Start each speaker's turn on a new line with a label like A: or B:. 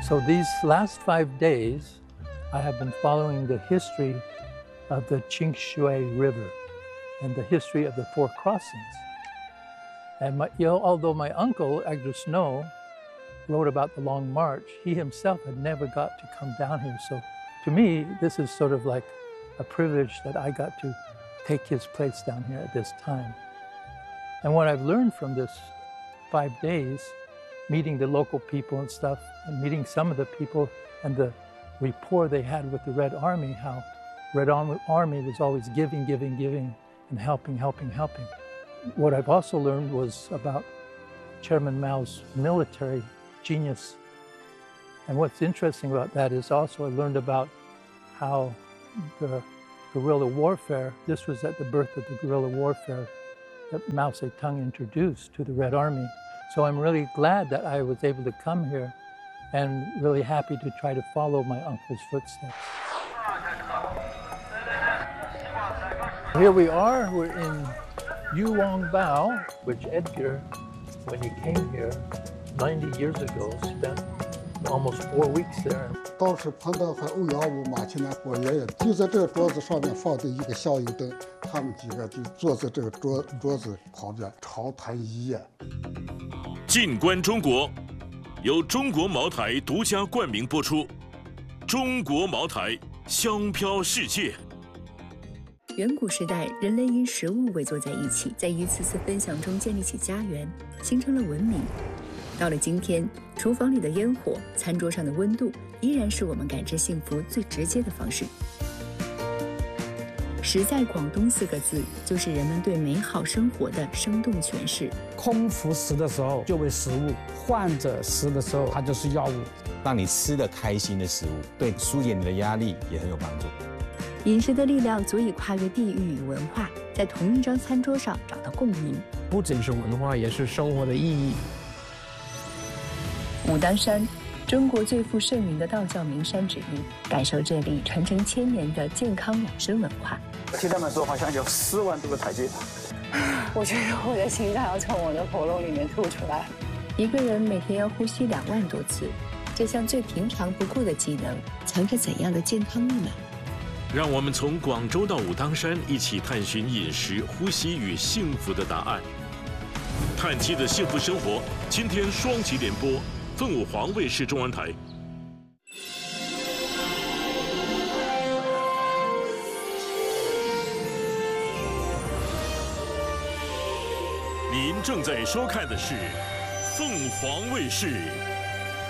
A: So these last 5 days, I have been following the history of the Qingshui River and the history of the four crossings. And although my uncle, Edgar Snow, wrote about the Long March, he himself had never got to come down here. So to me, this is sort of like a privilege that I got to take his place down here at this time. And what I've learned from this 5 days, meeting the local people and stuff, and meeting some of the people and the rapport they had with the Red Army, how Red Army was always giving, and helping. What I've also learned was about Chairman Mao's military genius. And what's interesting about that is also I learned about how the guerrilla warfare, this was at the birth of the guerrilla warfare that Mao Zedong introduced to the Red Army. So I'm really glad that I was able to come here and really happy to try to follow my uncle's footsteps. Here we are, we're in Yuangbao, which Edgar, when he came here 90 years ago, spent almost 4 weeks there.
B: 当时碰到和欧阳武、马庆南、我爷爷就在这个桌子上面放着一个香油灯，他们几个就坐在这个桌子旁边长谈一夜。
C: 静观中国，由中国茅台独家冠名播出。中国茅台，香飘世界。
D: 远古时代，人类因食物围坐在一起，在一次次分享中建立起家园，形成了文明。到了今天，厨房里的烟火，餐桌上的温度，依然是我们感知幸福最直接的方式。食在广东4个字，就是人们对美好生活的生动诠释。
E: 空腹食的时候就为食物，患者食的时候它就是药物。
F: 让你吃得开心的食物，对疏解你的压力也很有帮助。
D: 饮食的力量足以跨越地域与文化，在同一张餐桌上找到共鸣。
E: 不仅是文化，也是生活的意义。
D: 武当山，中国最负盛名的道教名山之一，感受这里传承1000年的健康养生文化。
G: 听他们说，好像有4万多个台阶。
H: 我觉得我的心脏要从我的喉咙里面吐出来。
D: 一个人每天要呼吸2万多次，这项最平常不过的技能，藏着怎样的健康密码？
C: 让我们从广州到武当山，一起探寻饮食、呼吸与幸福的答案。叹气的幸福生活，今天双极联播，凤舞凰卫视中文台。您正在收看的是凤凰卫视